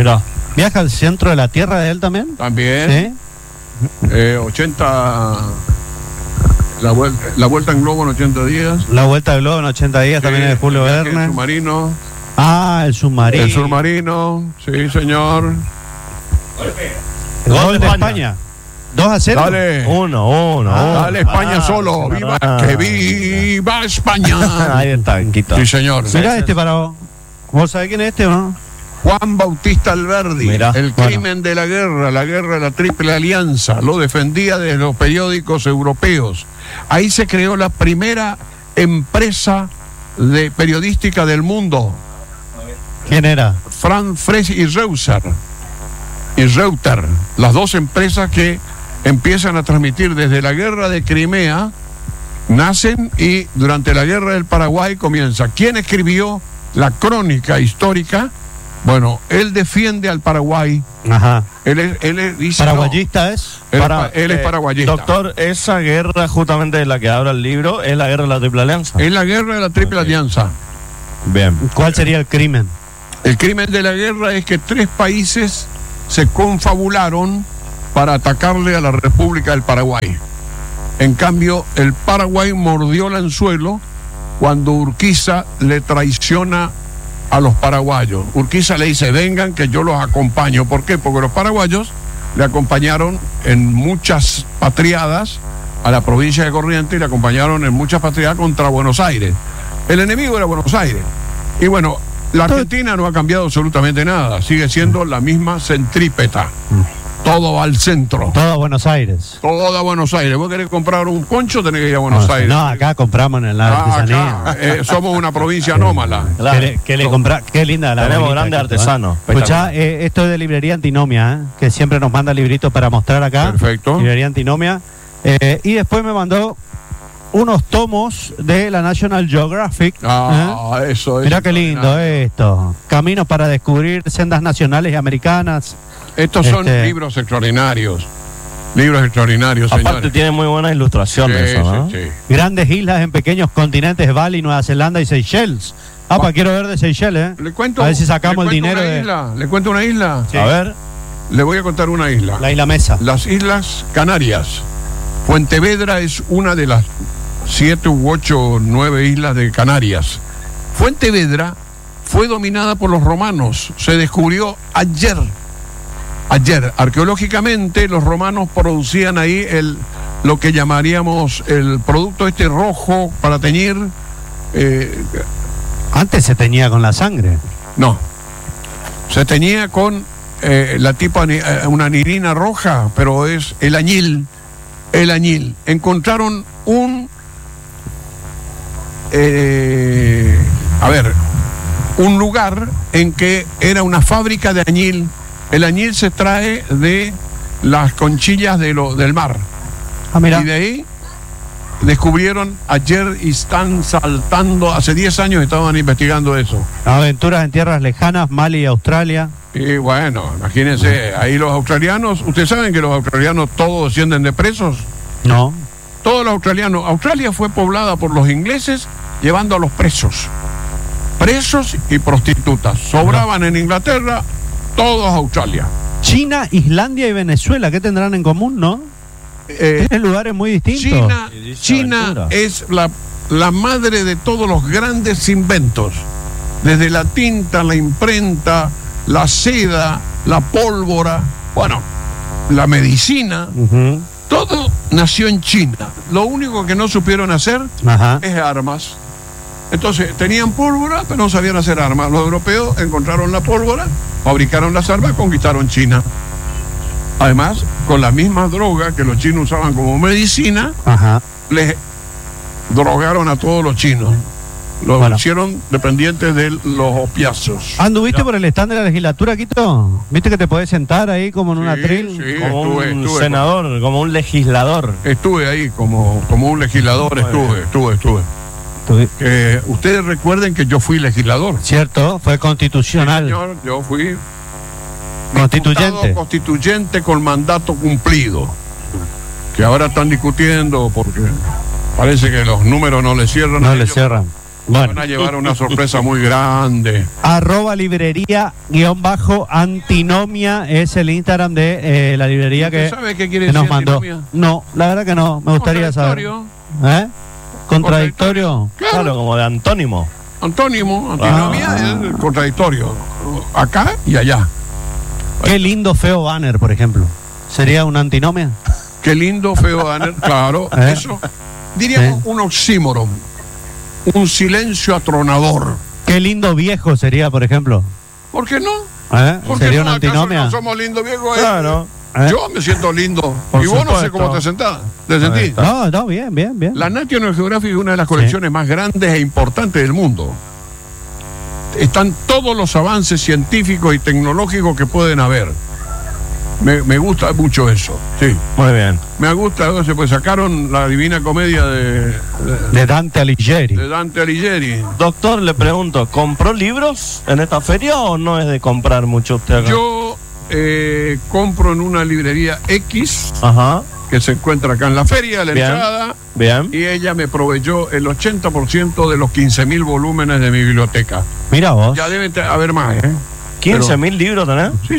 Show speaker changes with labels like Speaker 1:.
Speaker 1: Mirá.
Speaker 2: ¿Viaja al centro de la Tierra de él también?
Speaker 3: También.
Speaker 2: ¿Sí?
Speaker 3: 80... La vuelta en globo en 80 días.
Speaker 2: La vuelta al globo en 80 días,
Speaker 3: Sí,
Speaker 2: también es de Julio
Speaker 3: el
Speaker 2: Verne.
Speaker 3: submarino.
Speaker 2: Ah, el submarino.
Speaker 3: El submarino, sí, señor.
Speaker 2: Gol de España. 2-0.
Speaker 3: Dale.
Speaker 1: 1-1.
Speaker 3: Dale, España solo. ¡Viva! ¡Que viva España!
Speaker 1: Ahí está, quita.
Speaker 3: Sí, señor.
Speaker 2: Mirá este para vos. ¿Vos sabés quién es este o no?
Speaker 3: Juan Bautista Alberdi.
Speaker 1: Mirá.
Speaker 3: El crimen de la guerra de la Triple Alianza. Lo defendía desde los periódicos europeos. Ahí se creó la primera empresa periodística del mundo.
Speaker 2: ¿Quién era?
Speaker 3: Frank Frese y Reuter, las dos empresas que empiezan a transmitir desde la guerra de Crimea, nacen, y durante la guerra del Paraguay comienza. ¿Quién escribió la crónica histórica? Bueno, él defiende al Paraguay.
Speaker 2: Ajá.
Speaker 3: Él dice,
Speaker 2: ¿Paraguayista
Speaker 3: no,
Speaker 2: es?
Speaker 3: él es paraguayista.
Speaker 1: Doctor, esa guerra justamente de la que habla el libro es la guerra de la Triple Alianza.
Speaker 3: Es la guerra de la Triple Alianza.
Speaker 1: Bien.
Speaker 2: ¿Cuál sería el crimen?
Speaker 3: El crimen de la guerra es que 3 países se confabularon para atacarle a la República del Paraguay. En cambio, el Paraguay mordió el anzuelo cuando Urquiza le traiciona a los paraguayos. Urquiza le dice: vengan que yo los acompaño. ¿Por qué? Porque los paraguayos le acompañaron en muchas patriadas a la provincia de Corrientes y le acompañaron en muchas patriadas contra Buenos Aires. El enemigo era Buenos Aires. Y bueno, la Argentina no ha cambiado absolutamente nada. Sigue siendo la misma centrípeta. Todo va al centro.
Speaker 2: Todo Buenos Aires.
Speaker 3: Todo a Buenos Aires. ¿Vos querés comprar un poncho? Tenés que ir a Buenos Aires.
Speaker 2: No, acá compramos en la artesanía.
Speaker 3: Acá, somos una provincia anómala.
Speaker 1: Claro.
Speaker 2: Qué linda la
Speaker 1: Tenemos
Speaker 2: bonita
Speaker 1: grandes
Speaker 2: esto,
Speaker 1: artesanos.
Speaker 2: Escuchá, esto es de Librería Antinomia, que siempre nos manda libritos para mostrar acá.
Speaker 3: Perfecto.
Speaker 2: Librería Antinomia. Y después me mandó unos tomos de la National Geographic.
Speaker 3: Eso es.
Speaker 2: Mirá qué lindo esto. Caminos para descubrir sendas nacionales y americanas.
Speaker 3: Estos son libros extraordinarios. Libros extraordinarios,
Speaker 1: Aparte
Speaker 3: señores.
Speaker 1: tiene muy buenas ilustraciones,
Speaker 3: Sí,
Speaker 1: eso, ¿no?
Speaker 3: sí, sí.
Speaker 2: Grandes islas en pequeños continentes, Bali, Nueva Zelanda y Seychelles. Quiero ver de Seychelles,
Speaker 3: Le cuento,
Speaker 2: a ver si sacamos el dinero
Speaker 3: una isla. ¿Le cuento una isla?
Speaker 2: Sí.
Speaker 1: A ver.
Speaker 3: Le voy a contar una isla.
Speaker 2: La isla Mesa.
Speaker 3: Las Islas Canarias. Fuentevedra es una de las 7 u 8 o 9 islas de Canarias. Fuentevedra fue dominada por los romanos. Se descubrió ayer. Arqueológicamente, los romanos producían ahí lo que llamaríamos el producto rojo para teñir.
Speaker 2: Antes se teñía con la sangre.
Speaker 3: No. Se teñía con una anilina roja, pero es el añil. Encontraron un lugar en que era una fábrica de añil. El añil se trae de las conchillas del mar.
Speaker 2: Mira.
Speaker 3: Y de ahí descubrieron ayer y están saltando. Hace 10 años estaban investigando eso.
Speaker 2: Aventuras en tierras lejanas, Mali y Australia.
Speaker 3: Y bueno, imagínense, ahí los australianos, ustedes saben que los australianos todos descienden de presos.
Speaker 2: No.
Speaker 3: Todos los australianos. Australia fue poblada por los ingleses llevando a los presos y prostitutas. Sobraban en Inglaterra, todos a Australia.
Speaker 2: China, Islandia y Venezuela, ¿qué tendrán en común, no? Tienen lugares muy distintos.
Speaker 3: China es la madre de todos los grandes inventos, desde la tinta, la imprenta, la seda, la pólvora, bueno, la medicina. Todo nació en China. Lo único que no supieron hacer es armas. Entonces, tenían pólvora, pero no sabían hacer armas. Los europeos encontraron la pólvora, fabricaron las armas, conquistaron China. Además, con la misma droga que los chinos usaban como medicina, les drogaron a todos los chinos. Los hicieron dependientes de los opiáceos.
Speaker 2: ¿Anduviste por el stand de la legislatura, Quito? ¿Viste que te podés sentar ahí como en un atril?
Speaker 3: Sí,
Speaker 1: como un senador, como un legislador.
Speaker 3: Estuve ahí como un legislador, estuve. Ustedes recuerden que yo fui legislador.
Speaker 2: Cierto, fue constitucional.
Speaker 3: Sí, señor, yo fui constituyente con mandato cumplido. Que ahora están discutiendo porque parece que los números no le cierran.
Speaker 2: No le cierran. Bueno.
Speaker 3: Van a llevar una sorpresa muy grande.
Speaker 2: @librería_antinomia es el Instagram de la librería
Speaker 3: ¿Usted
Speaker 2: que,
Speaker 3: sabe qué quiere
Speaker 2: que nos
Speaker 3: decir
Speaker 2: mandó.
Speaker 3: antinomia?
Speaker 2: No, la verdad que no, me gustaría saber.
Speaker 3: Contradictorio.
Speaker 2: ¿Contradictorio?
Speaker 1: Claro, como de antónimo.
Speaker 3: Antónimo, antinomia es el contradictorio. Acá y allá.
Speaker 2: Qué lindo, feo banner, por ejemplo. ¿Sería una antinomia?
Speaker 3: Qué lindo, feo banner. Claro, eso. Diríamos un oxímoron. Un silencio atronador.
Speaker 2: Qué lindo viejo sería, por ejemplo.
Speaker 3: ¿Por qué no? ¿Por qué
Speaker 2: ¿Sería
Speaker 3: no?
Speaker 2: una
Speaker 3: ¿Acaso
Speaker 2: antinomia?
Speaker 3: no somos lindos viejos?
Speaker 1: Claro.
Speaker 3: Yo me siento lindo.
Speaker 1: Por
Speaker 3: y vos no sé
Speaker 1: supuesto.
Speaker 3: cómo te sentás. ¿Te sentís?
Speaker 2: No, bien, bien, bien.
Speaker 3: La National Geographic es una de las colecciones más grandes e importantes del mundo. Están todos los avances científicos y tecnológicos que pueden haber. Me gusta mucho eso. Sí.
Speaker 1: Muy bien.
Speaker 3: Me gusta eso, pues sacaron la Divina Comedia de
Speaker 2: Dante Alighieri.
Speaker 3: Dante Alighieri.
Speaker 1: Doctor, le pregunto, ¿compró libros en esta feria o no es de comprar mucho usted acá?
Speaker 3: Yo compro en una librería X
Speaker 1: Ajá.
Speaker 3: que se encuentra acá en la feria, la
Speaker 1: Bien.
Speaker 3: entrada,
Speaker 1: Bien.
Speaker 3: y ella me proveyó el 80% de los 15.000 volúmenes de mi biblioteca.
Speaker 2: Mira vos.
Speaker 3: Ya debe haber más, ¿eh?
Speaker 1: 15.000 libros tenés.
Speaker 3: Sí,